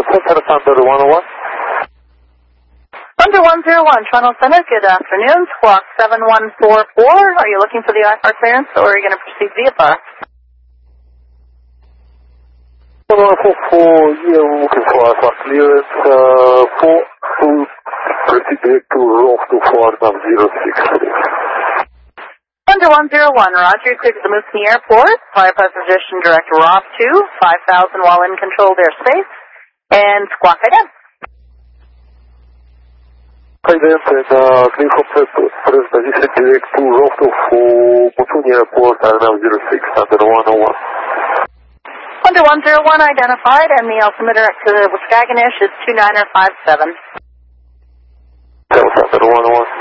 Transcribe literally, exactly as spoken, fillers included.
Center Thunder one oh one. Thunder one oh one, Toronto Center, good afternoon. Squawk seven one four four. Are you looking for the I F R clearance or are you going to proceed V F R? seven one four four, yeah, I'm looking for I F R clearance. Uh, four to proceed direct to Rolf to four nav zero six. Thunder one oh one, Roger, clear to the Moosonee Airport. Fire position direct R O F two, five thousand while in controlled airspace. And squawk again. Guidance and uh, clear for press, press position direct to Rolf to Moosonee Airport, nav zero six, Thunder one oh one. Thunder one oh one identified, and the altimeter to Waskagonish is two niner five seven. Thunder one oh one.